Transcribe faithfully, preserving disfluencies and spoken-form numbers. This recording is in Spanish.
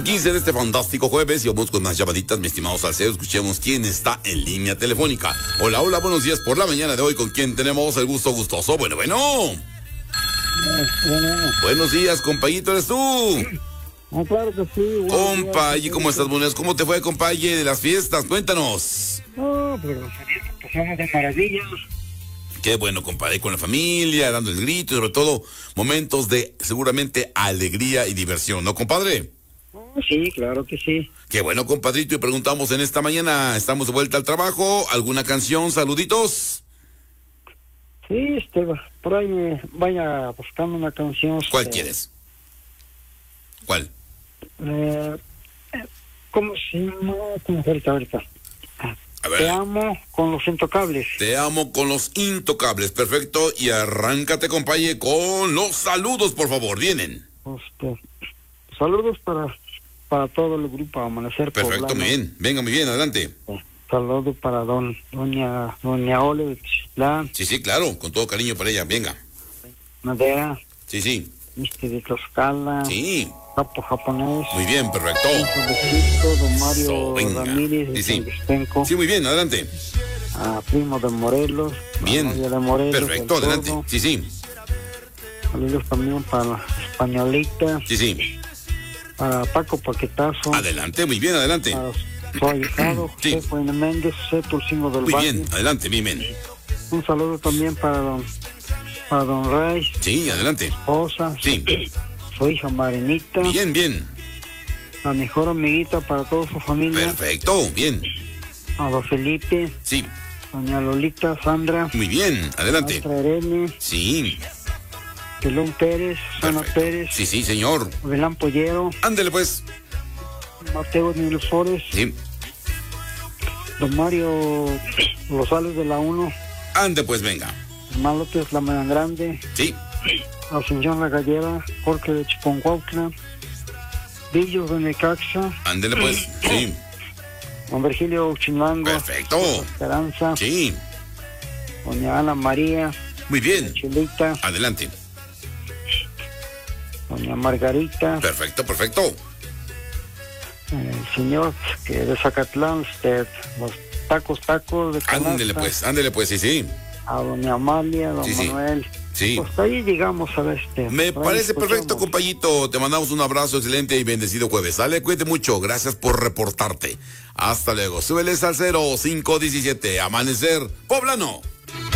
quince de este fantástico jueves y vamos con unas llamaditas, mi estimado Salcedo. Escuchemos quién está en línea telefónica. Hola, hola, buenos días por la mañana de hoy. ¿Con quién tenemos el gusto gustoso? Bueno, bueno. Buenos días, compañito, ¿eres tú? Ah, claro que sí. Compañe, ¿cómo estás, buenas? ¿Cómo te fue, compañe, de las fiestas? Cuéntanos. No, pero las fiestas pasamos de maravilla. Qué bueno, compadre, con la familia, dando el grito y sobre todo momentos de seguramente alegría y diversión, ¿no, compadre? Oh, sí, claro que sí. Qué bueno, compadrito, y preguntamos en esta mañana, ¿estamos de vuelta al trabajo? ¿Alguna canción? ¿Saluditos? Sí, este, por ahí me vaya buscando una canción. ¿Cuál este, quieres? ¿Cuál? Eh, ¿Cómo se llama? ¿Cómo fue ahorita, ahorita? A ver. Te amo con los intocables. Te amo con los intocables, perfecto, y arráncate, compañe, con los saludos, por favor, vienen. Este, saludos para, para todo el grupo Amanecer Perfecto, Poblano. muy bien, venga, muy bien, adelante. Saludos para don, doña, doña Ole de Chislán, Sí, sí, claro, con todo cariño para ella, venga. Madera, Sí, sí, mister de Tlaxcala, sí, Capo Japonés, muy bien, perfecto. Francisco, don Mario So, venga. Ramírez de Sí, sí. San Vicente, Sí, muy bien, adelante. a Primo de Morelos, Bien, la novia de Morelos, perfecto, del adelante. Sordo. Sí, sí, Saludos también para la Españolita, sí, sí. para Paco Paquetazo, Adelante, muy bien, adelante. para su ahijado, Sí. José Fuene Méndez, José Tulcingo del Muy Valle. bien, adelante, bien, bien. Un saludo también para don, para don Rey, Sí, adelante. esposa, Sí. su hija Marinita, Bien, bien. la mejor amiguita para toda su familia, Perfecto, bien. a don Felipe, Sí, doña Lolita, Sandra, muy bien, adelante. maestra Irene, Sí, Pelón Pérez, Ana perfecto. Pérez, Sí, sí, señor. Belán Pollero, Ándele, pues. Mateo Nivel Flores, Sí, don Mario Rosales de la uno, ande, pues, venga. Germán López La Mayan Grande, Sí, Ascensión La Gallera, Jorge de Chiconcuauhtla, Villos de Necaxa, ándele, pues. Sí, don Virgilio Chinlango, perfecto. Esperanza, Sí, doña Ana María, muy bien. Chilita, Adelante. doña Margarita, Perfecto, perfecto. el señor que de Zacatlán, este, los tacos, tacos de canasta, Ándele, pues, ándele, pues, sí, sí. a doña Amalia, don Sí, sí. Manuel. Sí. Pues ahí llegamos a ver este. Me por ahí parece perfecto, escuchamos. compañito. Te mandamos un abrazo excelente y bendecido jueves. Sale, cuídate mucho. Gracias por reportarte. Hasta luego. Súbele al cero cinco diecisiete. Amanecer Poblano.